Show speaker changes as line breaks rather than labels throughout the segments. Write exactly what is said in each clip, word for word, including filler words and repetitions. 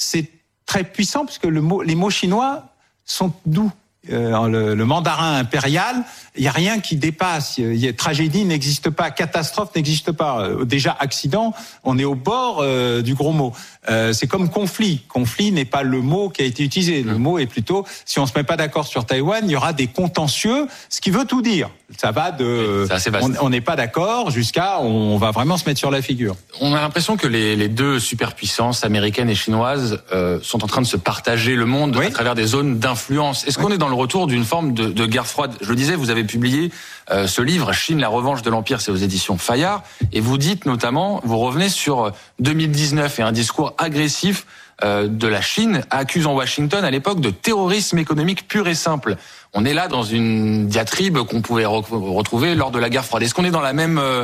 c'est très puissant puisque le mot, les mots chinois sont doux. Euh, le, le mandarin impérial, il y a rien qui dépasse. Il y a, tragédie n'existe pas, catastrophe n'existe pas. Euh, déjà accident, on est au bord euh, du gros mot. Euh, c'est comme conflit. Conflit n'est pas le mot qui a été utilisé. Le mot est plutôt, si on se met pas d'accord sur Taïwan, il y aura des contentieux, ce qui veut tout dire. Ça va de,
oui,
on n'est pas d'accord jusqu'à, on va vraiment se mettre sur la figure.
On a l'impression que les, les deux superpuissances américaines et chinoises euh, sont en train de se partager le monde oui. à travers des zones d'influence. Est-ce oui. qu'on est dans le retour d'une forme de, de guerre froide? Je le disais, vous avez publié euh, ce livre, Chine, la revanche de l'Empire, c'est aux éditions Fayard, et vous dites notamment, vous revenez sur deux mille dix-neuf et un discours agressif euh, de la Chine, accusant Washington à l'époque de terrorisme économique pur et simple. On est là dans une diatribe qu'on pouvait re- retrouver lors de la guerre froide. Est-ce qu'on est dans la même, euh,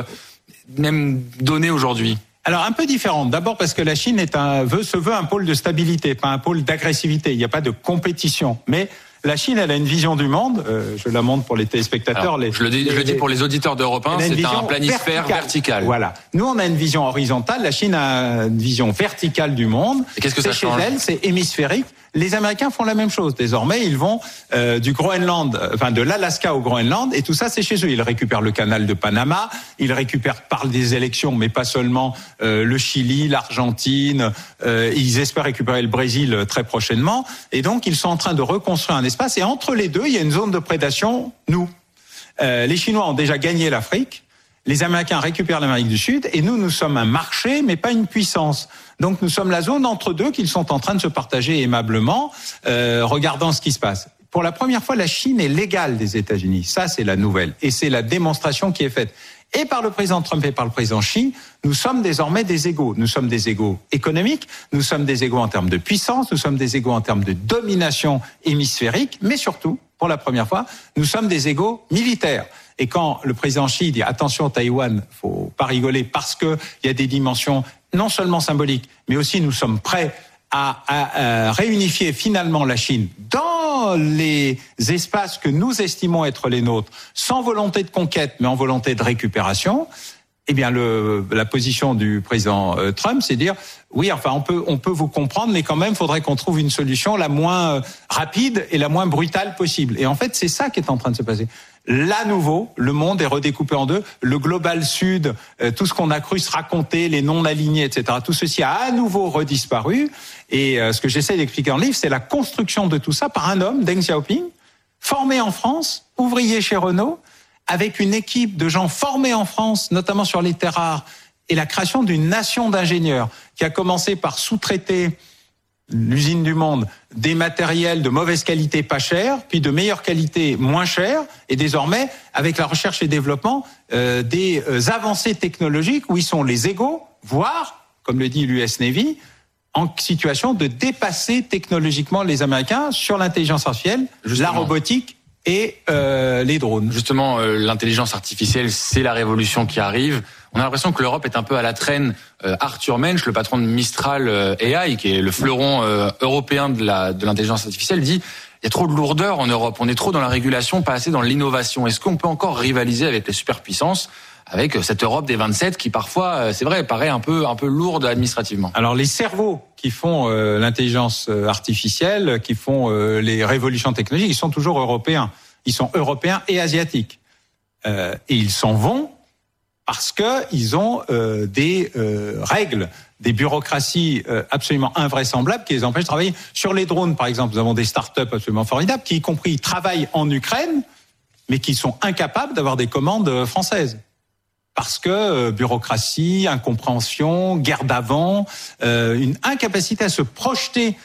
même donnée aujourd'hui?
Alors un peu différente. D'abord parce que la Chine est un, veut, se veut un pôle de stabilité, pas un pôle d'agressivité. Il n'y a pas de compétition. Mais la Chine, elle a une vision du monde. Euh, je la montre pour les téléspectateurs.
Alors,
les,
je le dis,
les,
je le dis pour les auditeurs d'Europe un, c'est un planisphère vertical. vertical.
Voilà. Nous, on a une vision horizontale. La Chine a une vision verticale du monde.
Et qu'est-ce que ça change?
Chez elle, c'est hémisphérique. Les Américains font la même chose. Désormais, ils vont euh, du Groenland, enfin de l'Alaska au Groenland, et tout ça, c'est chez eux. Ils récupèrent le canal de Panama, ils récupèrent par des élections, mais pas seulement euh, le Chili, l'Argentine. Euh, ils espèrent récupérer le Brésil très prochainement. Et donc, ils sont en train de reconstruire un espace. Et entre les deux, il y a une zone de prédation. Nous, euh, les Chinois ont déjà gagné l'Afrique. Les Américains récupèrent l'Amérique du Sud et nous, nous sommes un marché, mais pas une puissance. Donc nous sommes la zone entre deux qu'ils sont en train de se partager aimablement, euh, regardant ce qui se passe. Pour la première fois, la Chine est l'égale des États-Unis. Ça, c'est la nouvelle. Et c'est la démonstration qui est faite. Et par le président Trump et par le président Xi, nous sommes désormais des égaux. Nous sommes des égaux économiques, nous sommes des égaux en termes de puissance, nous sommes des égaux en termes de domination hémisphérique, mais surtout, pour la première fois, nous sommes des égaux militaires. Et quand le président Xi dit attention Taïwan, faut pas rigoler parce que il y a des dimensions non seulement symboliques, mais aussi nous sommes prêts à, à, à réunifier finalement la Chine dans les espaces que nous estimons être les nôtres, sans volonté de conquête, mais en volonté de récupération. Eh bien, le, la position du président Trump, c'est dire oui, enfin, on peut, on peut vous comprendre, mais quand même, il faudrait qu'on trouve une solution la moins rapide et la moins brutale possible. Et en fait, c'est ça qui est en train de se passer. Là, nouveau, le monde est redécoupé en deux. Le global sud, euh, tout ce qu'on a cru se raconter, les non-alignés, et cetera, tout ceci a à nouveau redisparu. Et euh, ce que j'essaie d'expliquer dans le livre, c'est la construction de tout ça par un homme, Deng Xiaoping, formé en France, ouvrier chez Renault, avec une équipe de gens formés en France, notamment sur les terres rares, et la création d'une nation d'ingénieurs qui a commencé par sous-traiter l'usine du monde, des matériels de mauvaise qualité pas chers, puis de meilleure qualité moins chers, et désormais, avec la recherche et développement, euh, des euh, avancées technologiques où ils sont les égaux, voire, comme le dit l'U S Navy, en situation de dépasser technologiquement les Américains sur l'intelligence artificielle, Justement. la robotique et euh, les drones.
Justement, euh, l'intelligence artificielle, c'est la révolution qui arrive. On a l'impression que l'Europe est un peu à la traîne. Euh, Arthur Mensch, le patron de Mistral euh, A I, qui est le fleuron euh, européen de, la, de l'intelligence artificielle, dit il y a trop de lourdeur en Europe. On est trop dans la régulation, pas assez dans l'innovation. Est-ce qu'on peut encore rivaliser avec les superpuissances, avec cette Europe des vingt-sept qui parfois, c'est vrai, paraît un peu un peu lourde administrativement?
Alors les cerveaux qui font euh, l'intelligence artificielle, qui font euh, les révolutions technologiques, ils sont toujours européens. Ils sont européens et asiatiques. Euh, et ils s'en vont parce que ils ont euh, des euh, règles, des bureaucraties euh, absolument invraisemblables qui les empêchent de travailler. Sur les drones, par exemple, nous avons des start-up absolument formidables qui, y compris, travaillent en Ukraine, mais qui sont incapables d'avoir des commandes françaises. Parce que euh, bureaucratie, incompréhension, guerre d'avant, euh, une incapacité à se projeter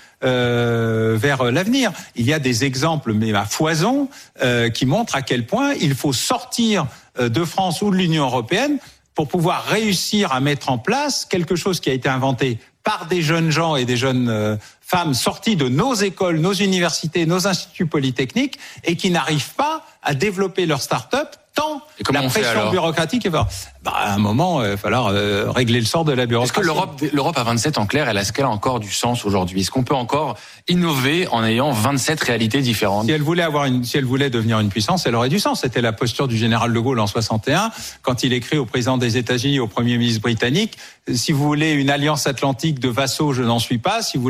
euh, vers l'avenir. Il y a des exemples, mais à foison, euh, qui montrent à quel point il faut sortir euh, de France ou de l'Union européenne pour pouvoir réussir à mettre en place quelque chose qui a été inventé par des jeunes gens et des jeunes euh, femmes sortis de nos écoles, nos universités, nos instituts polytechniques et qui n'arrivent pas à développer leur start-up tant la pression bureaucratique est forte. Bah, à un moment, il va falloir euh, régler le sort de la bureaucratie.
Est-ce que l'Europe, l'Europe à vingt-sept, en clair, elle a ce qu'elle a encore du sens aujourd'hui? Est-ce qu'on peut encore innover en ayant vingt-sept réalités différentes?
Si elle voulait avoir une, si elle voulait devenir une puissance, elle aurait du sens. C'était la posture du général de Gaulle en soixante et un, quand il écrit au président des États-Unis, au premier ministre britannique: si vous voulez une alliance atlantique de vassaux, je n'en suis pas. Si vous